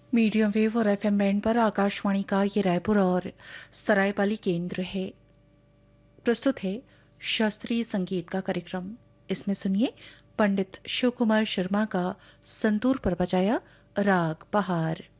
Medium wave और FM band पर आकाशवाणी का ये रायपुर और सरायपाली केंद्र है। प्रस्तुत है शास्त्रीय संगीत का कार्यक्रम। इसमें सुनिए पंडित शिव कुमार शर्मा का संतूर पर बजाया राग बहार।